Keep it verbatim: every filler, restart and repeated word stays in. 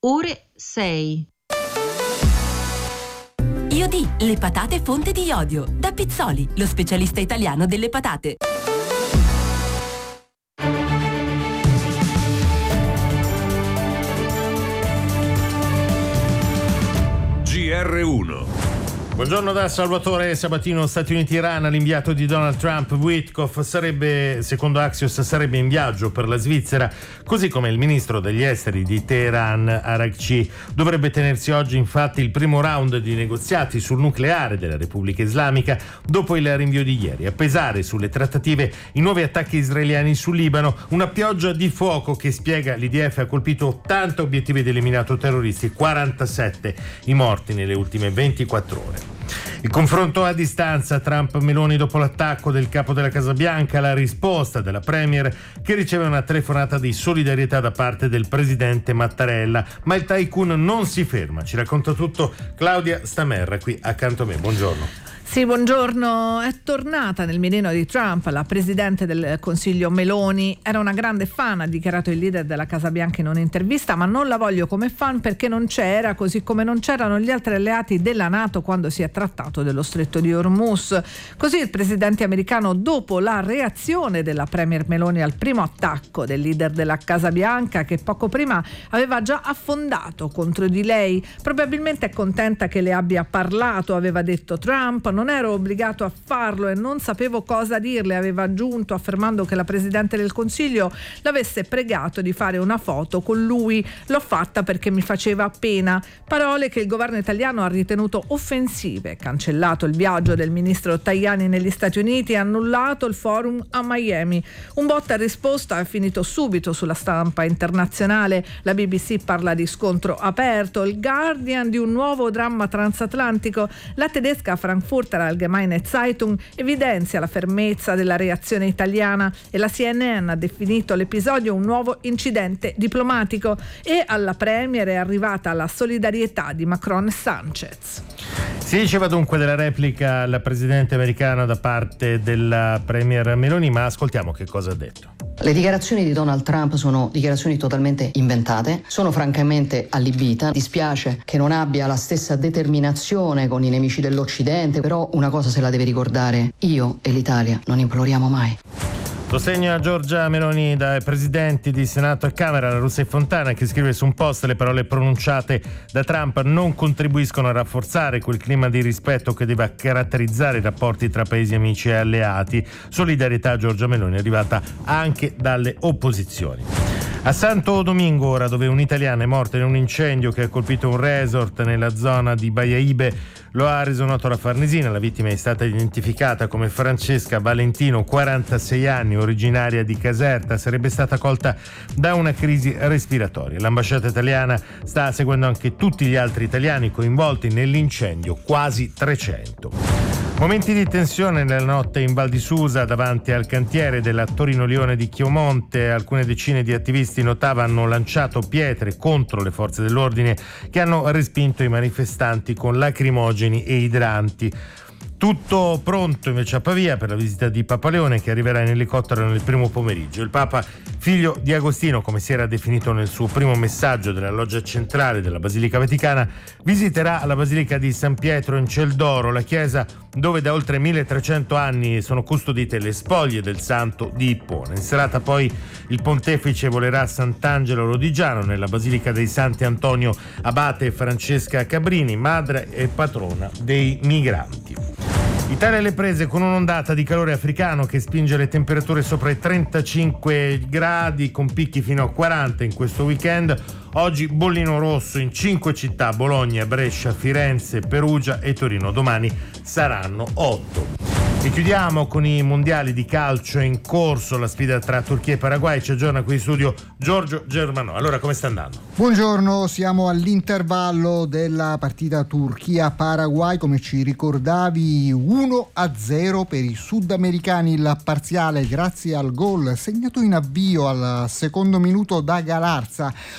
ore sei. Io D, le patate fonte di iodio. Da Pizzoli, lo specialista italiano delle patate. G R uno. Buongiorno da Salvatore Sabatino. Stati Uniti-Iran. L'inviato di Donald Trump, Witkoff, sarebbe, secondo Axios, sarebbe in viaggio per la Svizzera, così come il ministro degli esteri di Teheran, Araghchi. Dovrebbe tenersi oggi infatti il primo round di negoziati sul nucleare della Repubblica Islamica dopo il rinvio di ieri. A pesare sulle trattative i nuovi attacchi israeliani sul Libano, una pioggia di fuoco che, spiega l'I D F, ha colpito ottanta obiettivi ed eliminato terroristi, quarantasette i morti nelle ultime ventiquattro ore. Il confronto a distanza Trump-Meloni dopo l'attacco del capo della Casa Bianca, la risposta della Premier che riceve una telefonata di solidarietà da parte del presidente Mattarella. Ma il tycoon non si ferma, ci racconta tutto Claudia Stamerra qui accanto a me. Buongiorno. Sì, buongiorno. È tornata nel mirino di Trump la presidente del Consiglio Meloni. Era una grande fan, ha dichiarato il leader della Casa Bianca in un'intervista, ma non la voglio come fan perché non c'era, così come non c'erano gli altri alleati della NATO quando si è trattato dello stretto di Hormuz. Così il presidente americano, dopo la reazione della premier Meloni al primo attacco del leader della Casa Bianca, che poco prima aveva già affondato contro di lei, probabilmente è contenta che le abbia parlato, aveva detto Trump. Non ero obbligato a farlo e non sapevo cosa dirle, aveva aggiunto, affermando che la Presidente del Consiglio l'avesse pregato di fare una foto con lui. L'ho fatta perché mi faceva pena. Parole che il governo italiano ha ritenuto offensive, cancellato il viaggio del ministro Tajani negli Stati Uniti e annullato il forum a Miami. Un botta e risposta è finito subito sulla stampa internazionale. La B B C parla di scontro aperto, il Guardian di un nuovo dramma transatlantico, la tedesca Frankfurter Allgemeine Zeitung evidenzia la fermezza della reazione italiana e la C N N ha definito l'episodio un nuovo incidente diplomatico, e alla Premier è arrivata la solidarietà di Macron e Sanchez. Si diceva dunque della replica alla presidente americana da parte della premier Meloni, ma ascoltiamo che cosa ha detto. Le dichiarazioni di Donald Trump sono dichiarazioni totalmente inventate, sono francamente allibita, dispiace che non abbia la stessa determinazione con i nemici dell'Occidente, però una cosa se la deve ricordare: io e l'Italia non imploriamo mai. Sostegno a Giorgia Meloni dai presidenti di Senato e Camera. La Russa e Fontana, che scrive su un post: le parole pronunciate da Trump non contribuiscono a rafforzare quel clima di rispetto che deve caratterizzare i rapporti tra paesi amici e alleati. Solidarietà a Giorgia Meloni è arrivata anche dalle opposizioni. A Santo Domingo, ora, dove un'italiana è morta in un incendio che ha colpito un resort nella zona di Baiaibe, lo ha reso noto la Farnesina. La vittima è stata identificata come Francesca Valentino, quarantasei anni, originaria di Caserta. Sarebbe stata colta da una crisi respiratoria. L'ambasciata italiana sta seguendo anche tutti gli altri italiani coinvolti nell'incendio, quasi trecento. Momenti di tensione nella notte in Val di Susa davanti al cantiere della Torino-Lione di Chiomonte. Alcune decine di attivisti notava hanno lanciato pietre contro le forze dell'ordine che hanno respinto i manifestanti con lacrimogeni e idranti. Tutto pronto invece a Pavia per la visita di Papa Leone, che arriverà in elicottero nel primo pomeriggio. Il Papa, figlio di Agostino, come si era definito nel suo primo messaggio della loggia centrale della Basilica Vaticana, visiterà la Basilica di San Pietro in Ciel d'Oro, la chiesa dove da oltre milletrecento anni sono custodite le spoglie del santo di Ippona. In serata poi il pontefice volerà a Sant'Angelo Lodigiano, nella Basilica dei Santi Antonio Abate e Francesca Cabrini, madre e patrona dei migranti. Italia alle prese con un'ondata di calore africano che spinge le temperature sopra i trentacinque gradi, con picchi fino a quaranta in questo weekend. Oggi bollino rosso in cinque città: Bologna, Brescia, Firenze, Perugia e Torino. Domani saranno otto. E chiudiamo con i mondiali di calcio in corso, la sfida tra Turchia e Paraguay. Ci aggiorna qui in studio Giorgio Germanò. Allora, come sta andando? Buongiorno, siamo all'intervallo della partita Turchia-Paraguay. Come ci ricordavi, uno a zero per i sudamericani il parziale, grazie al gol segnato in avvio al secondo minuto da Galarza.